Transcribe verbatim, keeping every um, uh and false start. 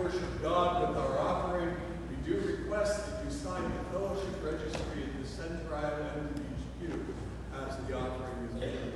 worship God with our offering, we do request that you sign the fellowship registry in the center aisle and each pew as the offering is made.